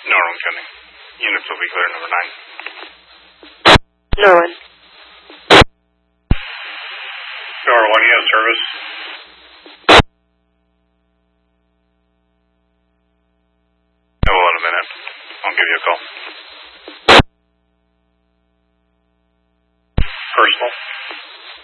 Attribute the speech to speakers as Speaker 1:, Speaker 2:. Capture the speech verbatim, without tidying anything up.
Speaker 1: Norwin County. Units will be clear, number nine.
Speaker 2: Norwin.
Speaker 1: Tower one, you have service? I will in a minute. I'll give you a call.